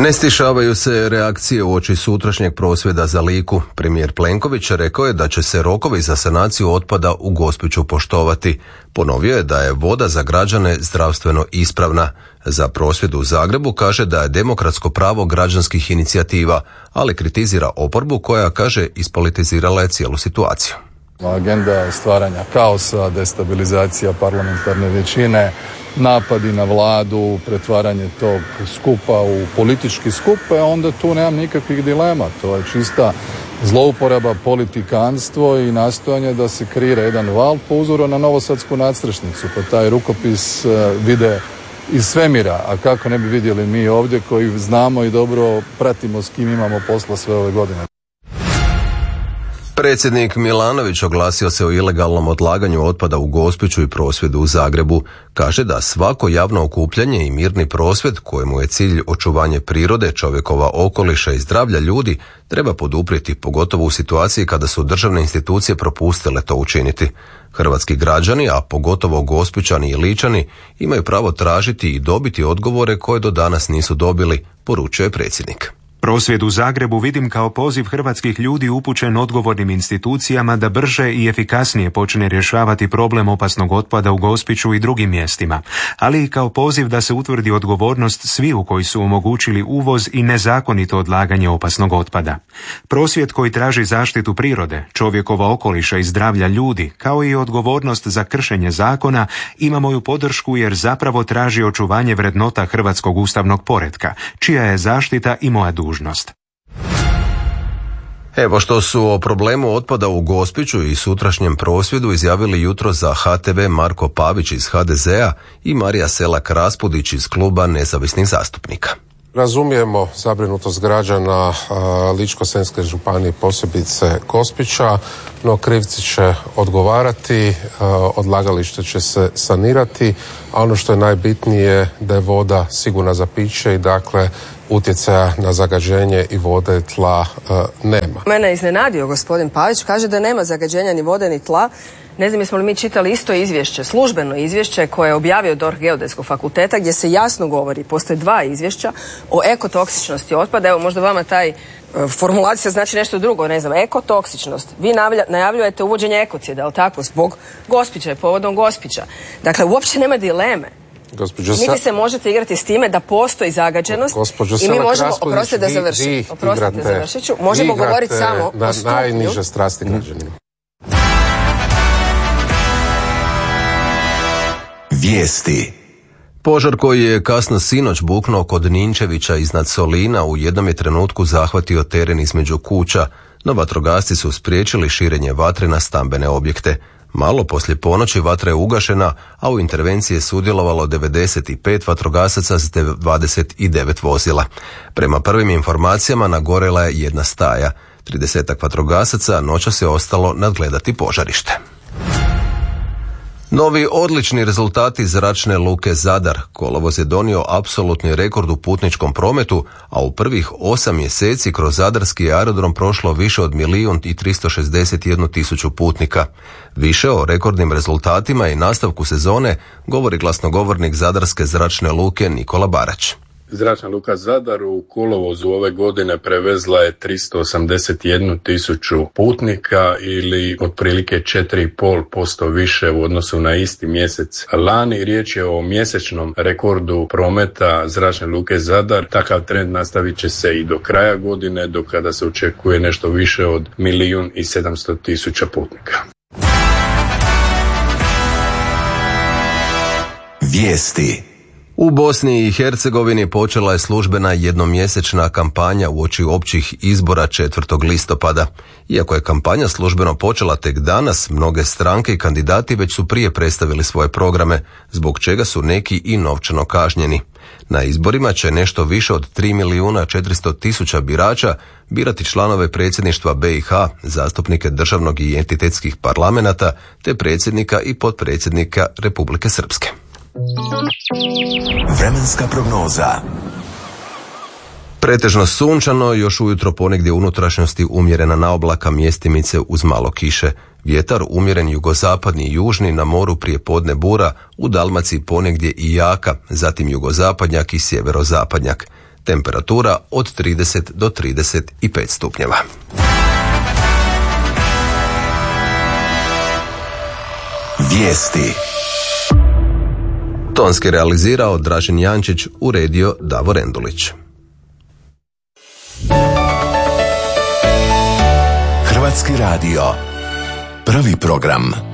Ne stišavaju se reakcije uoči sutrašnjeg prosvjeda za Liku. Premijer Plenković rekao je da će se rokovi za sanaciju otpada u Gospiću poštovati. Ponovio je da je voda za građane zdravstveno ispravna. Za prosvjed u Zagrebu kaže da je demokratsko pravo građanskih inicijativa, ali kritizira oporbu koja, kaže, ispolitizirala je cijelu situaciju. Agenda stvaranja kaosa, destabilizacija parlamentarne većine, napadi na vladu, pretvaranje tog skupa u politički skup, onda tu nemam nikakvih dilema. To je čista zlouporaba, politikanstvo i nastojanje da se kreira jedan val po uzoru na novosadsku nadstrešnicu, pa taj rukopis vide iz svemira, a kako ne bi vidjeli mi ovdje koji znamo i dobro pratimo s kim imamo posla sve ove godine. Predsjednik Milanović oglasio se o ilegalnom odlaganju otpada u Gospiću i prosvjedu u Zagrebu. Kaže da svako javno okupljanje i mirni prosvjed, kojemu je cilj očuvanje prirode, čovjekova okoliša i zdravlja ljudi, treba poduprijeti, pogotovo u situaciji kada su državne institucije propustile to učiniti. Hrvatski građani, a pogotovo Gospićani i Ličani, imaju pravo tražiti i dobiti odgovore koje do danas nisu dobili, poručuje predsjednik. Prosvjed u Zagrebu vidim kao poziv hrvatskih ljudi upućen odgovornim institucijama da brže i efikasnije počne rješavati problem opasnog otpada u Gospiću i drugim mjestima, ali i kao poziv da se utvrdi odgovornost sviju koji su omogućili uvoz i nezakonito odlaganje opasnog otpada. Prosvjed koji traži zaštitu prirode, čovjekova okoliša i zdravlja ljudi, kao i odgovornost za kršenje zakona, ima moju podršku jer zapravo traži očuvanje vrednota hrvatskog ustavnog poretka, čija je zaštita i moja dužnost. Evo što su o problemu otpada u Gospiću i sutrašnjem prosvjedu izjavili jutro za HTV Marko Pavić iz HDZ-a i Marija Selak-Raspudić iz kluba nezavisnih zastupnika. Razumijemo zabrinutost građana Ličko-senjske županije, posebice Gospića, no krivci će odgovarati, odlagalište će se sanirati, a ono što je najbitnije da je voda sigurna za piće i dakle utjecaja na zagađenje i vode i tla nema. Mene je iznenadio gospodin Pavić, kaže da nema zagađenja ni vode ni tla. Ne znam jesmo li mi čitali isto izvješće, službeno izvješće koje je objavio DORH Geodetskog fakulteta gdje se jasno govori, postoje 2 izvješća o ekotoksičnosti otpada. Evo možda vama taj formulacija znači nešto drugo, ne znam, ekotoksičnost. Vi najavljujete uvođenje ekocida, ali tako, zbog Gospića i povodom Gospića. Dakle, uopće nema dileme. Niti se možete igrati s time da postoji zagađenost i mi možemo, oprostite da završit ću, možemo govoriti samo o stupnju. Najniže strasti građanima. Vijesti. Požar koji je kasno sinoć buknuo kod Ninčevića iznad Solina u jednom je trenutku zahvatio teren između kuća, no vatrogasci su spriječili širenje vatre na stambene objekte. Malo poslije ponoći vatra je ugašena, a u intervenciji je sudjelovalo 95 vatrogasaca s 29 vozila. Prema prvim informacijama nagorela je jedna staja. 30 vatrogasaca noćas je ostalo nadgledati požarište. Novi odlični rezultati Zračne luke Zadar. Kolovoz je donio apsolutni rekord u putničkom prometu, a u prvih 8 mjeseci kroz zadarski aerodrom prošlo više od 1.361.000 putnika. Više o rekordnim rezultatima i nastavku sezone govori glasnogovornik Zadarske zračne luke Nikola Barać. Zračna luka Zadar u kolovozu ove godine prevezla je 381.000 putnika ili otprilike 4,5% više u odnosu na isti mjesec lani. Riječ je o mjesečnom rekordu prometa Zračne luke Zadar. Takav trend nastavit će se i do kraja godine, do kada se očekuje nešto više od 1.700.000 putnika. Vijesti. U Bosni i Hercegovini počela je službena jednomjesečna kampanja uoči općih izbora 4. listopada. Iako je kampanja službeno počela tek danas, mnoge stranke i kandidati već su prije predstavili svoje programe, zbog čega su neki i novčano kažnjeni. Na izborima će nešto više od 3.400.000 birača birati članove predsjedništva BiH, zastupnike državnog i entitetskih parlamenata, te predsjednika i potpredsjednika Republike Srpske. Vremenska prognoza. Pretežno sunčano, još ujutro ponegdje u unutrašnjosti umjerena naoblaka, mjestimice uz malo kiše. Vjetar umjeren jugozapadni i južni, na moru prije podne bura, u Dalmaciji ponegdje i jaka, zatim jugozapadnjak i sjeverozapadnjak. temperatura od 30 do 35 stupnjeva. Vijesti. Tonski realizirao Dražen Jančić, uredio Davor Endulić. Hrvatski radio. Prvi program.